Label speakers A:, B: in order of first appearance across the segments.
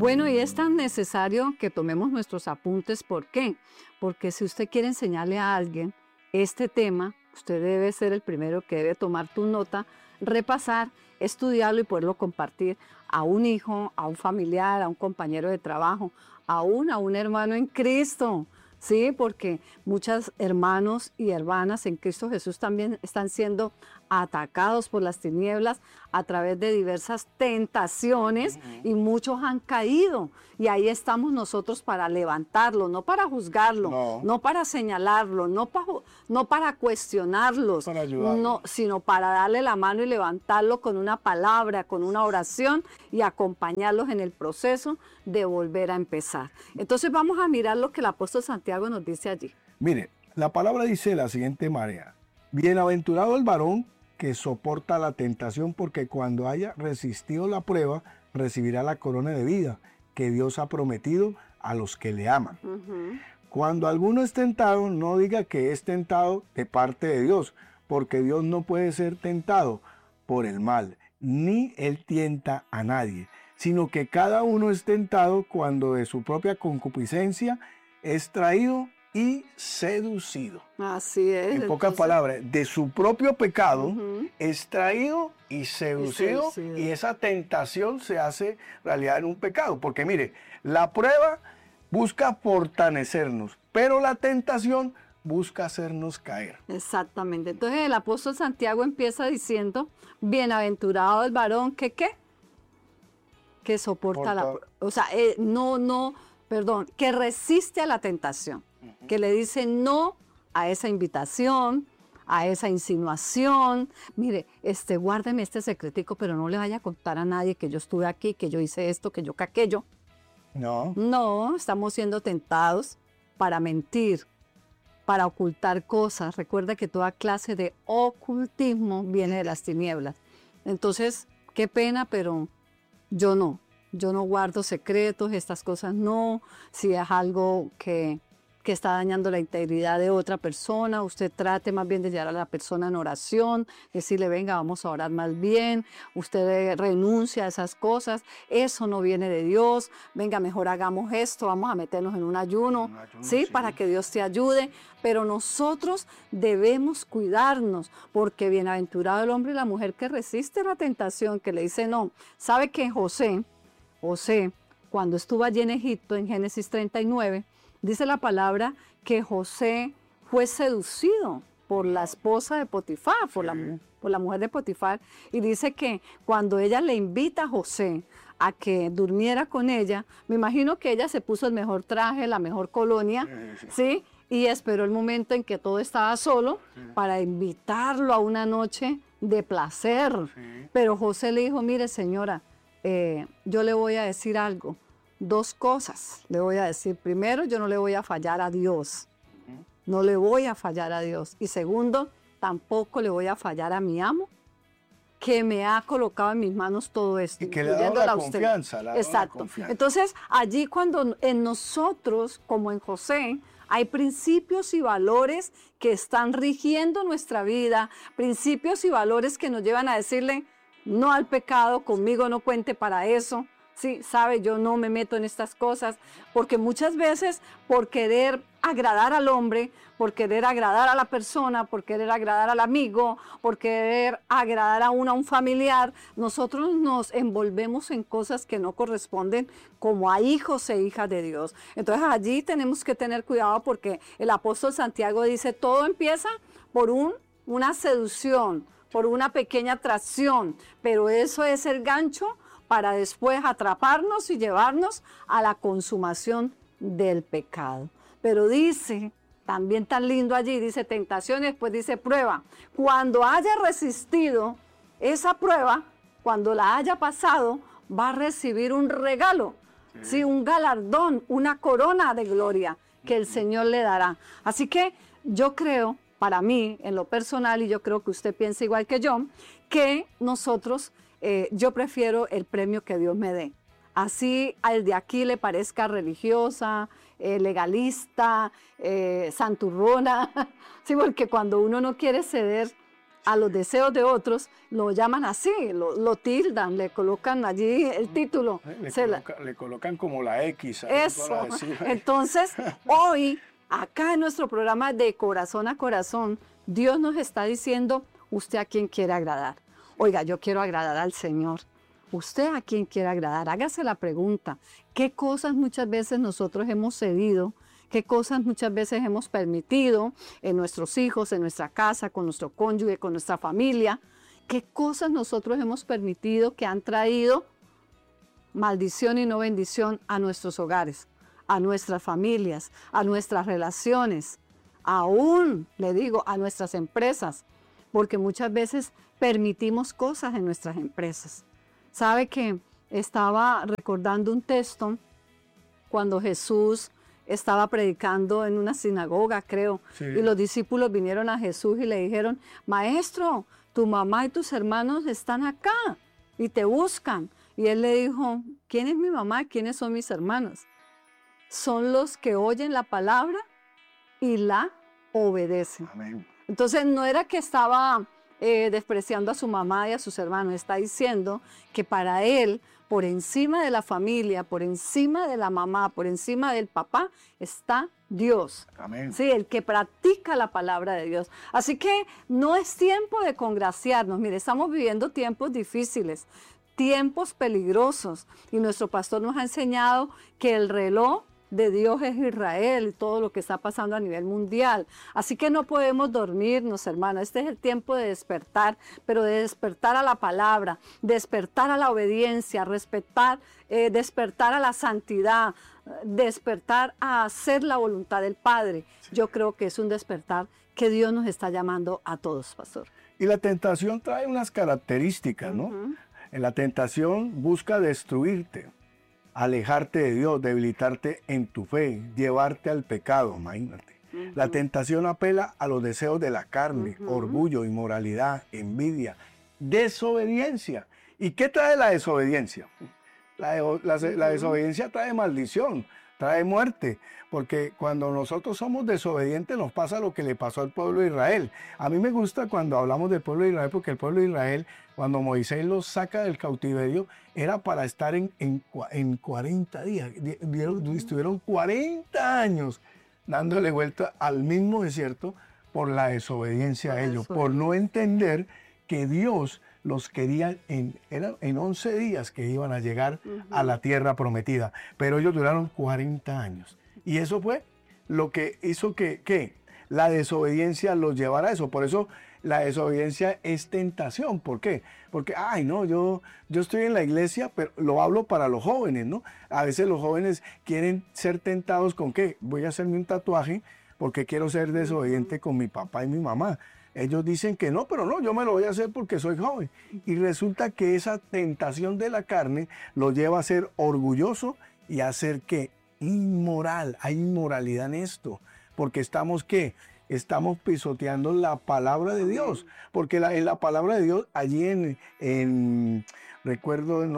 A: Bueno, y es tan necesario que tomemos nuestros apuntes. ¿Por qué? Porque si usted quiere enseñarle a alguien este tema, usted debe ser el primero que debe tomar tu nota, repasar, estudiarlo y poderlo compartir a un hijo, a un familiar, a un compañero de trabajo, aún a un hermano en Cristo. Sí, porque muchos hermanos y hermanas en Cristo Jesús también están siendo atacados por las tinieblas a través de diversas tentaciones y muchos han caído. Y ahí estamos nosotros para levantarlo, no para juzgarlo, no para señalarlo, no para cuestionarlos,
B: para ayudarlo,
A: sino para darle la mano y levantarlo con una palabra, con una oración y acompañarlos en el proceso de volver a empezar. Entonces vamos a mirar lo que el apóstol Santiago nos dice allí.
B: Mire, la palabra dice de la siguiente manera: bienaventurado el varón que soporta la tentación, porque cuando haya resistido la prueba, recibirá la corona de vida que Dios ha prometido a los que le aman. Cuando alguno es tentado, no diga que es tentado de parte de Dios, porque Dios no puede ser tentado por el mal, ni Él tienta a nadie, sino que cada uno es tentado cuando de su propia concupiscencia es traído y seducido.
A: Así es.
B: En pocas palabras, de su propio pecado es traído y seducido, y esa tentación se hace realidad en un pecado. Porque mire, la prueba busca fortalecernos, pero la tentación busca hacernos caer.
A: Exactamente. Entonces el apóstol Santiago empieza diciendo: bienaventurado el varón que soporta la prueba. O sea, que resiste a la tentación, que le dice no a esa invitación, a esa insinuación. Mire, guárdeme este secretico, pero no le vaya a contar a nadie que yo estuve aquí, que yo hice esto, que yo que aquello. No, estamos siendo tentados para mentir, para ocultar cosas. Recuerda que toda clase de ocultismo viene de las tinieblas. Entonces, qué pena, pero yo no guardo secretos, estas cosas no. Si es algo que está dañando la integridad de otra persona, usted trate más bien de llevar a la persona en oración, decirle: venga, vamos a orar más bien, usted renuncia a esas cosas, eso no viene de Dios, venga, mejor hagamos esto, vamos a meternos en un ayuno, ¿sí? Para que Dios te ayude. Pero nosotros debemos cuidarnos, porque bienaventurado el hombre y la mujer que resiste la tentación, que le dice no. ¿Sabe que José, cuando estuvo allí en Egipto, en Génesis 39, dice la palabra que José fue seducido por la esposa de Potifar, por la mujer de Potifar, y dice que cuando ella le invita a José a que durmiera con ella, me imagino que ella se puso el mejor traje, la mejor colonia, ¿sí? Y esperó el momento en que todo estaba solo para invitarlo a una noche de placer. Pero José le dijo: mire, señora, yo le voy a decir algo. Dos cosas le voy a decir. Primero, yo no le voy a fallar a Dios. No le voy a fallar a Dios. Y segundo, tampoco le voy a fallar a mi amo, que me ha colocado en mis manos todo esto.
B: Y que le ha dado la confianza.
A: Exacto. Entonces, allí cuando en nosotros, como en José, hay principios y valores que están rigiendo nuestra vida, principios y valores que nos llevan a decirle no al pecado, conmigo no cuente para eso. Sí, sabe, yo no me meto en estas cosas, porque muchas veces por querer agradar al hombre, por querer agradar a la persona, por querer agradar al amigo, por querer agradar a un familiar, nosotros nos envolvemos en cosas que no corresponden como a hijos e hijas de Dios. Entonces allí tenemos que tener cuidado, porque el apóstol Santiago dice: todo empieza por una seducción, por una pequeña atracción, pero eso es el gancho para después atraparnos y llevarnos a la consumación del pecado. Pero dice, también tan lindo allí, dice tentación y después dice prueba. Cuando haya resistido esa prueba, cuando la haya pasado, va a recibir un regalo, ¿sí? Un galardón, una corona de gloria que el Señor le dará. Así que yo creo, para mí, en lo personal, y yo creo que usted piensa igual que yo, que nosotros... yo prefiero el premio que Dios me dé. Así al de aquí le parezca religiosa, legalista, santurrona, sí, porque cuando uno no quiere ceder a los deseos de otros, lo llaman así, lo tildan, le colocan allí el título.
B: Le colocan como la X.
A: Eso. Entonces, hoy, acá en nuestro programa de Corazón a Corazón, Dios nos está diciendo, ¿usted a quién quiere agradar? Oiga, yo quiero agradar al Señor. ¿Usted a quién quiere agradar? Hágase la pregunta, ¿qué cosas muchas veces nosotros hemos cedido? ¿Qué cosas muchas veces hemos permitido en nuestros hijos, en nuestra casa, con nuestro cónyuge, con nuestra familia? ¿Qué cosas nosotros hemos permitido que han traído maldición y no bendición a nuestros hogares, a nuestras familias, a nuestras relaciones, aún, le digo, a nuestras empresas? Porque muchas veces permitimos cosas en nuestras empresas. ¿Sabe que estaba recordando un texto cuando Jesús estaba predicando en una sinagoga, creo, sí, y los discípulos vinieron a Jesús y le dijeron, Maestro, tu mamá y tus hermanos están acá y te buscan? Y él le dijo, ¿quién es mi mamá? ¿Quiénes son mis hermanos? Son los que oyen la palabra y la obedecen.
B: Amén.
A: Entonces no era que estaba despreciando a su mamá y a sus hermanos, está diciendo que para él, por encima de la familia, por encima de la mamá, por encima del papá, está Dios.
B: Amén.
A: Sí, el que practica la palabra de Dios. Así que no es tiempo de congraciarnos. Mire, estamos viviendo tiempos difíciles, tiempos peligrosos. Y nuestro pastor nos ha enseñado que el reloj de Dios es Israel y todo lo que está pasando a nivel mundial. Así que no podemos dormirnos, hermanos. Este es el tiempo de despertar, pero de despertar a la palabra, despertar a la obediencia, despertar a la santidad, despertar a hacer la voluntad del Padre. Sí. Yo creo que es un despertar que Dios nos está llamando a todos, pastor.
B: Y la tentación trae unas características, ¿no? En la tentación busca destruirte, alejarte de Dios, debilitarte en tu fe, llevarte al pecado, imagínate. La tentación apela a los deseos de la carne, orgullo, inmoralidad, envidia, desobediencia. ¿Y qué trae la desobediencia? La desobediencia trae maldición, trae muerte, porque cuando nosotros somos desobedientes nos pasa lo que le pasó al pueblo de Israel. A mí me gusta cuando hablamos del pueblo de Israel, porque el pueblo de Israel, cuando Moisés los saca del cautiverio, era para estar en 40 días. Estuvieron 40 años dándole vuelta al mismo desierto por la desobediencia a ellos, por no entender que Dios los quería en 11 días que iban a llegar a la tierra prometida. Pero ellos duraron 40 años. Y eso fue lo que hizo que la desobediencia los llevara a eso. Por eso la desobediencia es tentación. ¿Por qué? Porque, ay, no, yo estoy en la iglesia, pero lo hablo para los jóvenes, ¿no? A veces los jóvenes quieren ser tentados con ¿qué? Voy a hacerme un tatuaje porque quiero ser desobediente con mi papá y mi mamá. Ellos dicen que no, pero no, yo me lo voy a hacer porque soy joven. Y resulta que esa tentación de la carne lo lleva a ser orgulloso y a ser ¿qué? Inmoral. Hay inmoralidad en esto. Porque estamos ¿qué? Estamos pisoteando la palabra de Dios. Porque en la palabra de Dios, allí recuerdo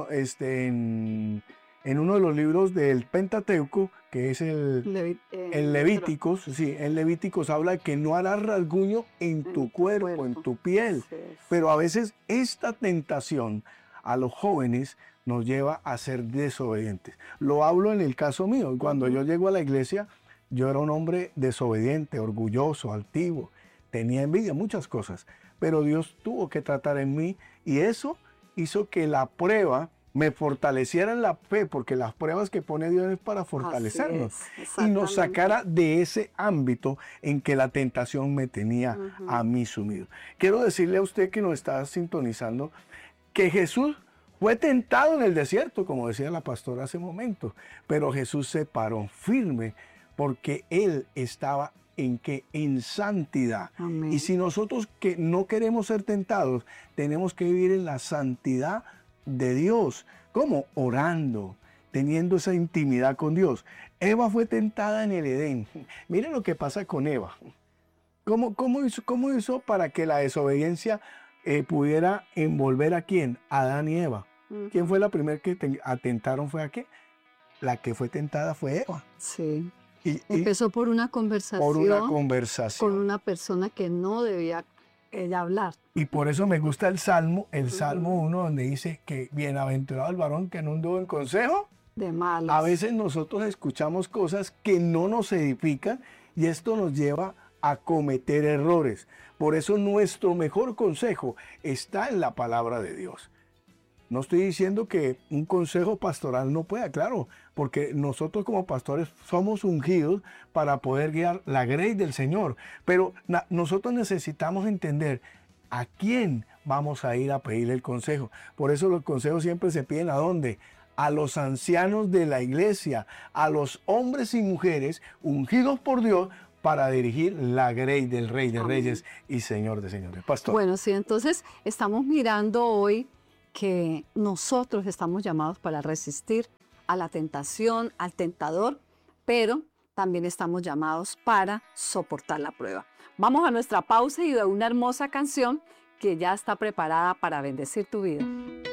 B: en uno de los libros del Pentateuco, que es el Levíticos, sí, en Levíticos habla de que no harás rasguño en tu cuerpo, en tu piel. Sí. Pero a veces esta tentación a los jóvenes nos lleva a ser desobedientes. Lo hablo en el caso mío. Cuando yo llego a la iglesia, yo era un hombre desobediente, orgulloso, altivo, tenía envidia, muchas cosas. Pero Dios tuvo que tratar en mí y eso hizo que la prueba me fortaleciera en la fe, porque las pruebas que pone Dios es para fortalecernos y nos sacara de ese ámbito en que la tentación me tenía a mí sumido. Quiero decirle a usted que nos está sintonizando que Jesús fue tentado en el desierto, como decía la pastora hace un momento, pero Jesús se paró firme porque Él estaba en santidad. Amén. Y si nosotros que no queremos ser tentados, tenemos que vivir en la santidad de Dios. ¿Cómo? Orando, teniendo esa intimidad con Dios. Eva fue tentada en el Edén. Miren lo que pasa con Eva. ¿Cómo hizo para que la desobediencia pudiera envolver a quién? A Adán y Eva. ¿Quién fue la primera que atentaron? ¿Fue a qué? La que fue tentada fue Eva.
A: Sí. Empezó por una conversación.
B: Por una conversación.
A: Con una persona que no debía ella hablar.
B: Y por eso me gusta el Salmo 1, donde dice que bienaventurado el varón que no anduvo en consejo
A: de malos.
B: A veces nosotros escuchamos cosas que no nos edifican y esto nos lleva a cometer errores. Por eso nuestro mejor consejo está en la palabra de Dios. No estoy diciendo que un consejo pastoral no pueda, claro, porque nosotros como pastores somos ungidos para poder guiar la grey del Señor. Pero nosotros necesitamos entender a quién vamos a ir a pedirle el consejo. Por eso los consejos siempre se piden ¿a dónde? A los ancianos de la iglesia, a los hombres y mujeres ungidos por Dios para dirigir la grey del Rey de Reyes y Señor de Señores. Pastor.
A: Bueno, sí, entonces estamos mirando hoy que nosotros estamos llamados para resistir a la tentación, al tentador, pero también estamos llamados para soportar la prueba. Vamos a nuestra pausa y de una hermosa canción que ya está preparada para bendecir tu vida.